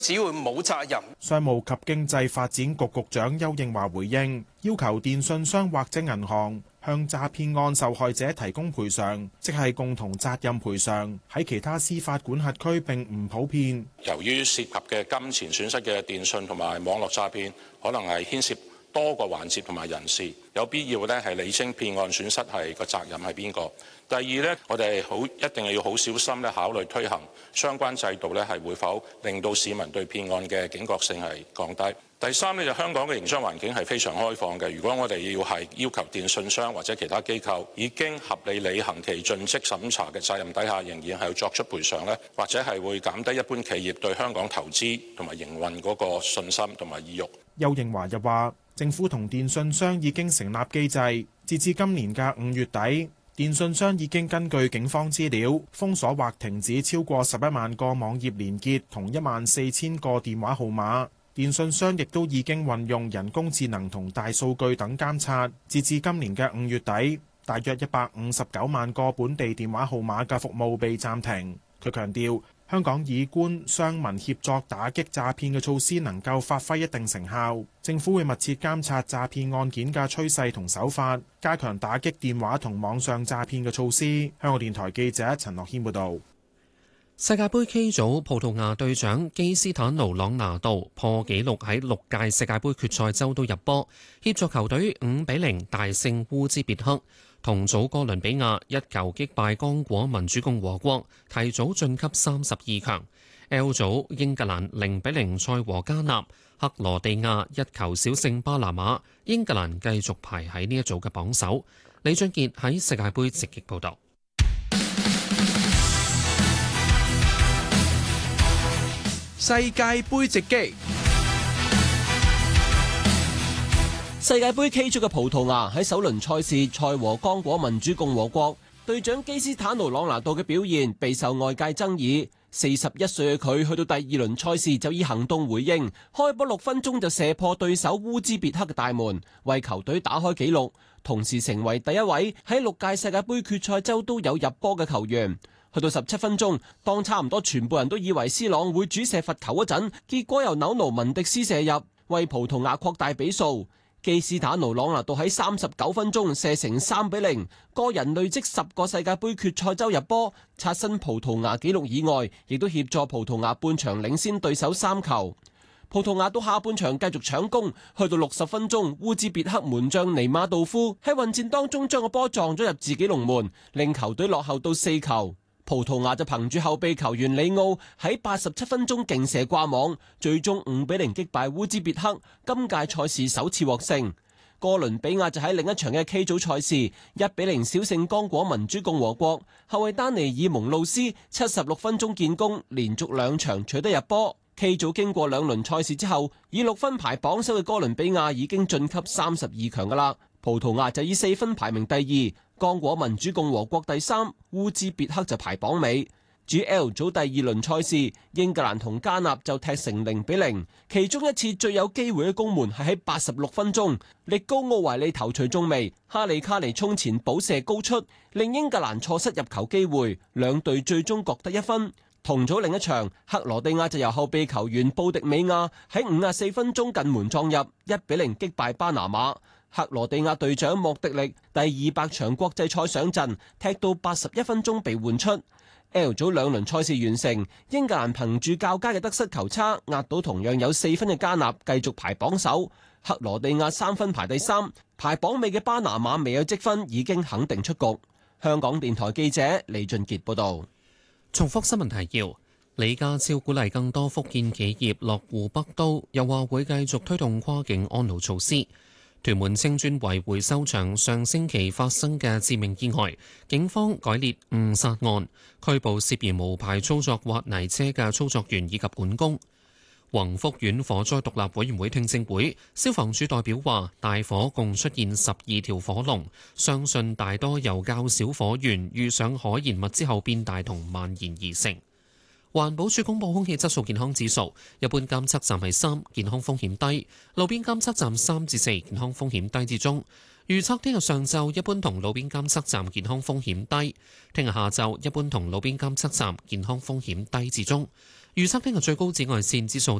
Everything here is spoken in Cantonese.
只會冇責任。 商務及經濟發展局局長邱應華回應，要求電訊商或者銀行向詐騙案受害者提供賠償，即係共同責任賠償，喺其他司法管轄區並唔普遍。 由於涉及嘅金錢損失嘅電訊同埋網絡詐騙，可能係牽涉多個環節同埋人士，有必要咧係釐清騙案損失係個責任係邊個。第二咧，我哋一定係要好小心咧考慮推行相關制度咧，係會否令到市民對騙案嘅警覺性係降低。第三咧，就香港嘅營商環境係非常開放嘅。如果我哋要求電訊商或者其他機構已經合理履行其盡職審查嘅責任底下，仍然係要作出賠償咧，或者係會減低一般企業對香港投資同埋營運嗰個信心同埋意欲。 邱應華又話，政府同電訊商已經成立機制，截至今年嘅5月底，電訊商已經根據警方資料封鎖或停止超過11萬個網頁連結同14000個電話號碼。電訊商亦都已經運用人工智能同大數據等監察，截至今年嘅5月底，大約159萬個本地電話號碼嘅服務被暫停。佢強調，香港以官商民協作打擊詐騙嘅措施能夠發揮一定成效，政府會密切監察詐騙案件嘅趨勢同手法，加強打擊電話同網上詐騙嘅措施。香港電台記者陳樂軒報導。 世界盃 K 組葡萄牙隊長基斯坦奴·朗拿度破紀錄喺6屆世界盃決賽周都入波，協助球隊5-0大勝烏茲別克。同組哥倫比亞一球擊敗剛果民主共和國，提早晉級32強。L 組英格蘭0-0賽和加納，克羅地亞一球小勝巴拿馬，英格蘭繼續排喺呢一組嘅榜首。李俊傑喺世界盃直擊報導。 世界盃直擊。世界盃 K 組嘅葡萄牙喺首輪賽事賽和剛果民主共和國，隊長基斯坦奴·朗拿度嘅表現備受外界爭議。41歲嘅佢去到第二輪賽事就以行動回應，開波6分鐘就射破對手烏茲別克嘅大門，為球隊打開紀錄，同時成為第一位喺6屆世界盃決賽周都有入波嘅球員。去到17分鐘，當差唔多全部人都以為斯朗會主射罰球嗰陣，結果由紐奴文迪斯射入，為葡萄牙擴大比數。基斯坦奴·朗拿度喺39分鐘射成3-0，個人累積10個世界盃決賽周入波，刷新葡萄牙紀錄以外，亦都協助葡萄牙半場領先對手3球。葡萄牙到下半場繼續搶攻，去到60分鐘，烏茲別克門將尼馬杜夫喺混戰當中將個波撞咗入自己龍門，令球隊落後到4球。葡萄牙就憑住後備球員里奧喺87分鐘勁射掛網，最終5-0擊敗烏茲別克，今屆賽事首次獲勝。哥倫比亞就喺另一場嘅 K 組賽事1-0小勝剛果民主共和國，後衛丹尼爾蒙路斯76分鐘建功，連續2場取得入波。K 組經過2輪賽事之後，以6分排榜首嘅哥倫比亞已經晉級32強㗎喇。葡萄牙就以4分排名第2，剛果民主共和國第3，烏茲別克就排榜尾。至於 L 組第二輪賽事，英格蘭同加納就踢成0-0，其中一次最有機會嘅攻門係喺86分鐘，力高奧維利頭槌中楣，哈利卡尼衝前補射高出，令英格蘭錯失入球機會，兩隊最終各得1分。同組另一場，克羅地亞就由後備球員布迪美亞喺54分鐘近門撞入，1-0擊敗巴拿馬。克羅地亞隊長莫迪力第200場國際賽上陣，踢到81分鐘被換出。L 組2輪賽事完成，英格蘭憑住較佳嘅得失球差，壓倒同樣有4分嘅加納，繼續排榜首。克羅地亞3分排第3，排榜尾嘅巴拿馬未有積分，已經肯定出局。香港電台記者李俊傑報道。 重複新聞提要：李家超鼓勵更多福建企業落戶北都，又話會繼續推動跨境安老措施。屯門青磚圍回收場上星期發生嘅致命意外，警方改列誤殺案，拘捕涉嫌無牌操作挖泥車嘅操作員以及管工。宏福苑火災獨立委員會聽證會，消防處代表話大火共出現12條火龍，相信大多由較小火源遇上可燃物之後變大同蔓延而成。環保署公布空氣質素健康指數，一般監測站係3，健康風險低；路邊監測站3至4，健康風險低至中。預測聽日上晝一般同路邊監測站健康風險低，聽日下晝一般同路邊監測站健康風險低至中。 預測聽日最高紫外線指數